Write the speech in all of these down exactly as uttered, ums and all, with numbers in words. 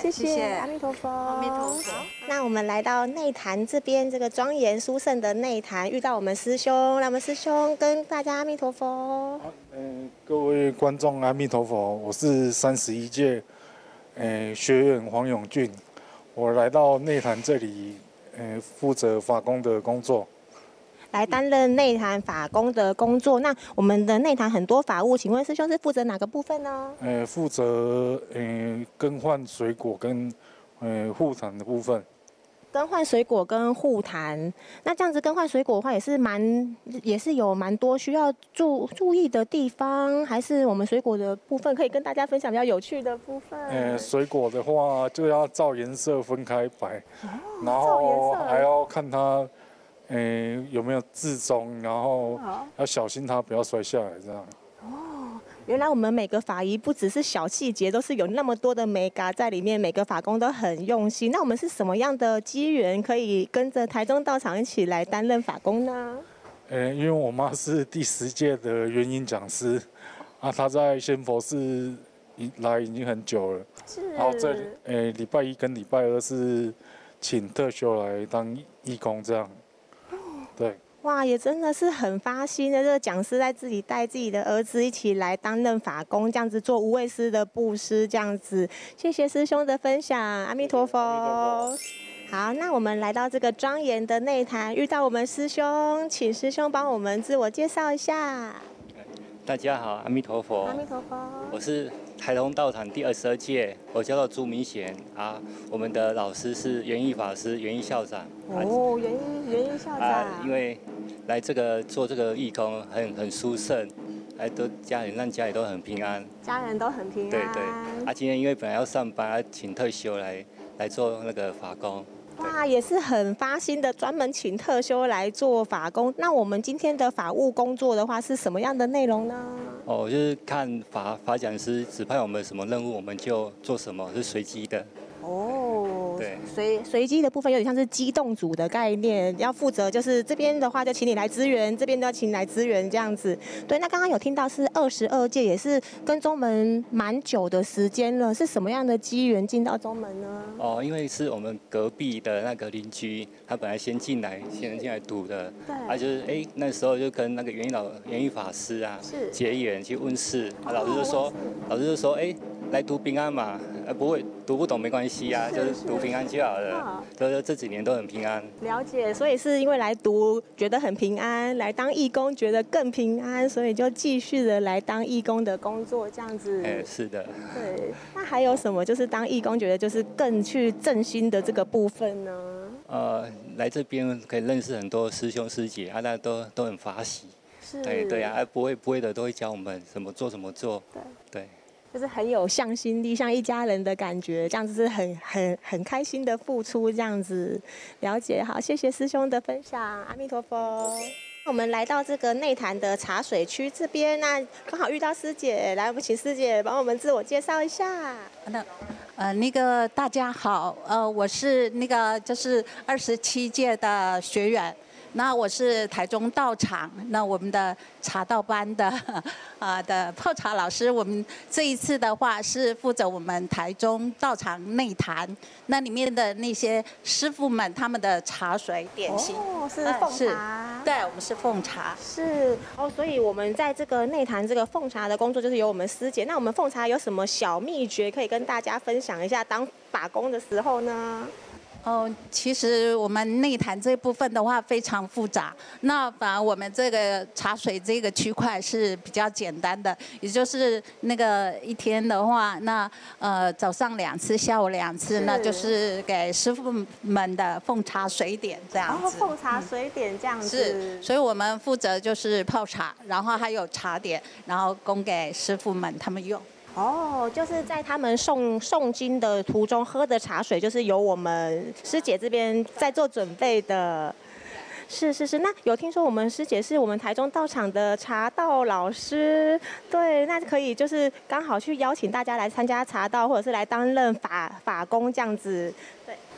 谢谢， 谢谢阿弥陀佛， 阿弥陀佛。 那我们来到内坛这边，这个庄严殊胜的内坛，遇到我们师兄，那么师兄跟大家阿弥陀佛。 嗯、呃，各位观众阿弥陀佛，我是三十一届，呃，学员黄永俊，我来到内坛这里，呃，负责法工的工作。 来担任内坛法工的工作。那我们的内坛很多法务，请问师兄是负责哪个部分呢？ 呃，负责呃更换水果跟呃护坛的部分。 更换水果跟护坛，那这样子更换水果的话，也是蛮也是有蛮多需要注注意的地方，还是我们水果的部分可以跟大家分享比较有趣的部分？ 呃，水果的话就要照颜色分开摆， 哦、 然后还要看它。诶，有没有自重？然后要小心它不要摔下来，这样。 哦，原来我们每个法仪不只是小细节，都是有那么多的美感在里面，每个法工都很用心。那我们是什么样的机缘可以跟着台中道场一起来担任法工呢？ 诶，因为我妈是第十届的元音讲师，啊，她在仙佛寺来已经很久了。 是。 然后这诶礼拜一跟礼拜二是请特休来当义工这样。对， 哇，也真的是很发心的。这个讲师在自己带自己的儿子一起来担任法工，这样子做无畏师的布施，这样子。谢谢师兄的分享，阿弥陀佛。好，那我们来到这个庄严的内坛，遇到我们师兄，请师兄帮我们自我介绍一下。 大家好，阿弥陀佛。 阿弥陀佛。 我是台东道场第二十二届，我叫做朱明贤啊。我们的老师是元义法师、元义校长。 哦，元义元义校长。 啊，因为来这个做这个义工很很殊胜，还都家里让家里都很平安。 家人都很平安。 对对。啊，今天因为本来要上班，啊、请特休来来做那个法工。 哇，也是很发心的，专门请特休来做法工。那我们今天的法务工作的话，是什么样的内容呢？ 哦，就是看法法讲师指派我们什么任务，我们就做什么，是随机的。 哦， 对， 随随机的部分有点像是机动组的概念，要负责就是这边的话就请你来支援，这边都要请你来支援这样子。对，那刚刚有听到是二十二届，也是跟中门蛮久的时间了，是什么样的机缘进到中门呢？ 哦，因为是我们隔壁的那个邻居，他本来先进来，先进来读的， 对， 他就是哎那时候就跟那个元义老元义法师啊结缘去问事，啊老师就说，老师就说哎来读平安嘛，呃不会读不懂没关系啊，就是读平安就好了，所以说这几年都很平安。 了解，所以是因为来读觉得很平安，来当义工觉得更平安，所以就继续的来当义工的工作这样子。 哎，是的。 对，那还有什么就是当义工觉得就是更去振兴的这个部分呢？ 呃，来这边可以认识很多师兄师姐啊，大家都都很法喜。 是。 对对啊，不会不会的都会教我们怎么做怎么做。 对。 对。 就是很有向心力，像一家人的感觉，这样子是很很很开心的付出，这样子了解。好，谢谢师兄的分享，阿弥陀佛。我们来到这个内坛的茶水区这边，那刚好遇到师姐，来，我们请师姐帮我们自我介绍一下。 那呃，那个大家好，呃，我是那个就是二十七届的学员。那我是台中道场，那我们的茶道班的啊、呃、的泡茶老师，我们这一次的话是负责我们台中道场内坛，那里面的那些师傅们他们的茶水点心， 哦，是奉茶、 呃，对，我们是奉茶， 是哦，所以我们在这个内坛这个奉茶的工作就是由我们师姐。那我们奉茶有什么小秘诀可以跟大家分享一下？当法工的时候呢？ 哦，其实我们内坛这部分的话非常复杂，那反而我们这个茶水这个区块是比较简单的，也就是那个一天的话，那呃早上两次，下午两次，那就是给师傅们的奉茶水点这样子。 哦，奉茶水点这样子。 是，所以我们负责就是泡茶，然后还有茶点，然后供给师傅们他们用。 哦，就是在他们诵诵经的途中喝的茶水，就是由我们师姐这边在做准备的。是是是，那有听说我们师姐是我们台中道场的茶道老师，对，那可以就是刚好去邀请大家来参加茶道，或者是来担任法法工这样子。对，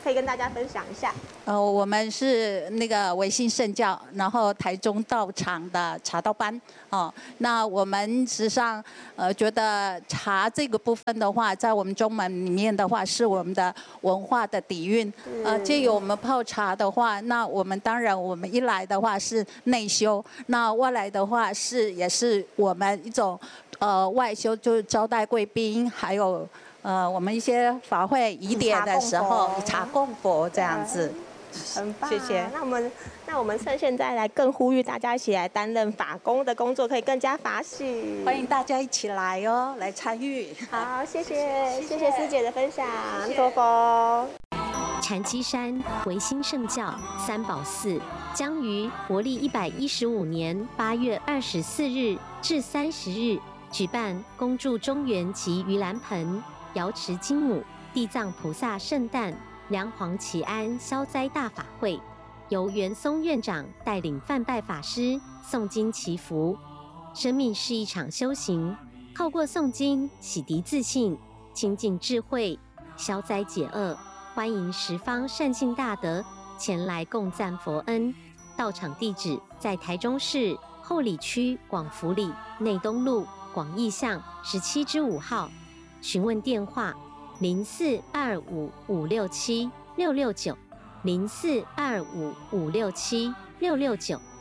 可以跟大家分享一下。 呃，我们是那个维新圣教，然后台中道场的茶道班哦。那我们实际上呃觉得茶这个部分的话，在我们中门里面的话，是我们的文化的底蕴。呃，借由我们泡茶的话，那我们当然我们一来的话是内修，那外来的话是也是我们一种呃外修，就是招待贵宾，还有。呃，我们一些法会仪典的时候，以茶供佛这样子， 很棒， 谢谢。 那我们，那我们趁现在来更呼吁大家一起来担任法工的工作，可以更加法喜。 欢迎大家一起来哦，来参与。 好，谢谢，谢谢师姐的分享，阿弥陀佛。 禅机山维新圣教三宝寺将于国历一百一十五年八月二十四日至三十日举办恭祝中元及盂兰盆。瑶池金母、地藏菩萨圣诞、梁皇祈安消灾大法会，由元松院长带领梵拜法师诵经祈福。生命是一场修行，透过诵经洗涤自信，亲近智慧，消灾解厄。欢迎十方善信大德前来共赞佛恩。到场地址在台中市后里区广福里内东路广义巷十七之五号。询问电话：零四二五五六七六六九，零四二五五六七六六九。